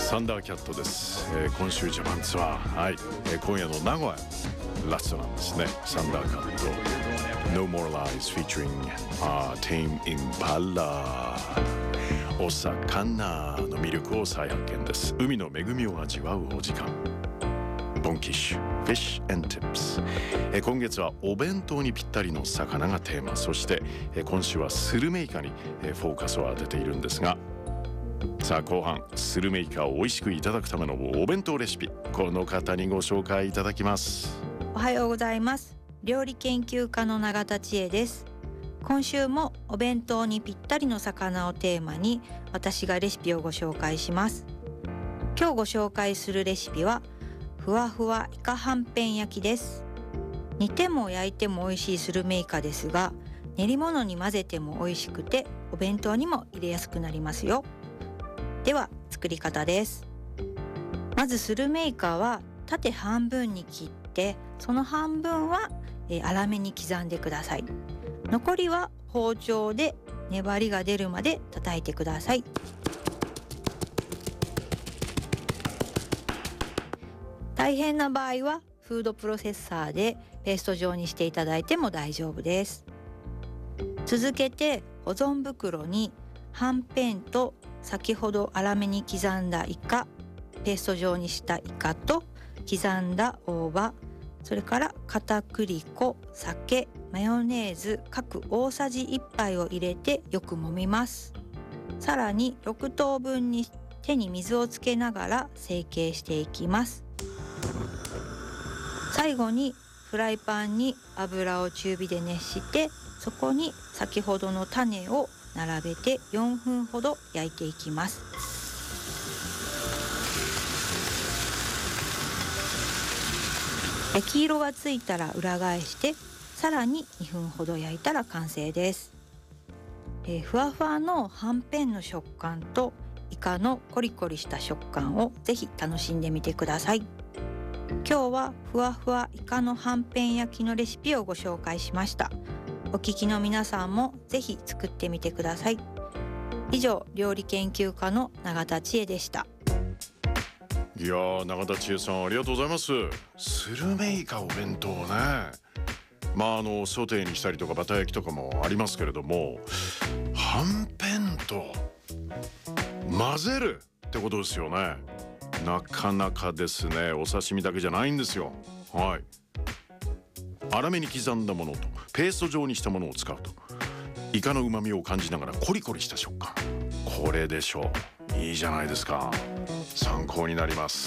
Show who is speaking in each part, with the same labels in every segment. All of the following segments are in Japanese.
Speaker 1: サンダーキャットです。今週ジャパンツアー、はい、今夜の名古屋ラストなんですね。サンダーキャット No More Lies featuring Tame Impala。 お魚の魅力を再発見です。海の恵みを味わうお時間、ボンキッシュ Fish and Tips。 今月はお弁当にぴったりの魚がテーマ。そして、今週はスルメイカに、フォーカスを当てているんですが、さあ後半、スルメイカを美味しくいただくためのお弁当レシピ、この方にご紹介いただきます。
Speaker 2: おはようございます。料理研究家の永田千恵です。今週もお弁当にぴったりの魚をテーマに、私がレシピをご紹介します。今日ご紹介するレシピはふわふわイカはんぺん焼きです。煮ても焼いても美味しいスルメイカですが、練り物に混ぜても美味しくて、お弁当にも入れやすくなりますよ。では作り方です。まずスルメイカは縦半分に切って、その半分は粗めに刻んでください。残りは包丁で粘りが出るまで叩いてください。大変な場合はフードプロセッサーでペースト状にしていただいても大丈夫です。続けて保存袋にはんぺんと先ほど粗めに刻んだイカ、ペースト状にしたイカと刻んだ大葉、それから片栗粉、酒、マヨネーズ各大さじ1杯を入れてよく揉みます。さらに6等分に手に水をつけながら成形していきます。最後にフライパンに油を中火で熱して、そこに先ほどの種を並べて4分ほど焼いていきます。焼き色がついたら裏返して、さらに2分ほど焼いたら完成です。ふわふわのはんぺんの食感とイカのコリコリした食感をぜひ楽しんでみてください。今日はふわふわイカのはんぺん焼きのレシピをご紹介しました。お聞きの皆さんもぜひ作ってみてください。以上、料理研究家の永田千恵でした。
Speaker 1: いやー、永田千恵さんありがとうございます。スルメイカお弁当ね、ソテーにしたりとかバター焼きとかもありますけれども、はんぺんと混ぜるってことですよね。なかなかですね。お刺身だけじゃないんですよ。はい、粗めに刻んだものとペースト状にしたものを使うと、イカの旨味を感じながらコリコリした食感、これでしょう。いいじゃないですか。参考になります。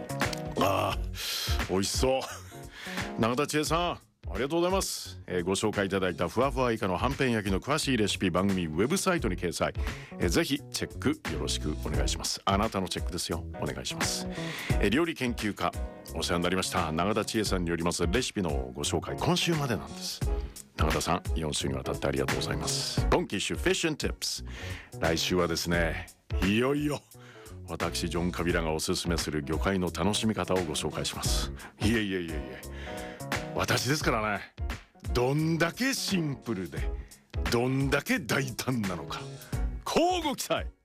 Speaker 1: 美味しそう永田千恵さんありがとうございます。ご紹介いただいたふわふわイカのはんぺん焼きの詳しいレシピ、番組ウェブサイトに掲載。ぜひチェックよろしくお願いします。あなたのチェックですよ。お願いします。料理研究家お世話になりました永田千恵さんによりますレシピのご紹介、今週までなんです。永田さん4週にわたってありがとうございます。ボンキッシュ Fish and Tips。 来週はですね、いよいよ私ジョン・カビラがおすすめする魚介の楽しみ方をご紹介します。いえ私ですからね、どんだけシンプルでどんだけ大胆なのか、乞うご期待。